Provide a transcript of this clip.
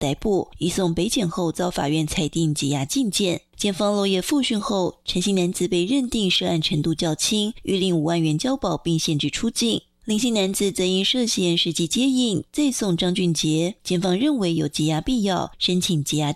逮捕，移送北检后遭法院裁定羁押禁见。检方漏夜复讯后，陈姓男子被认定涉案程度较轻，予令5万元交保并限制出境。林姓男子则因涉嫌实际接应再送张俊杰，检方认为有羁押必要，申请羁押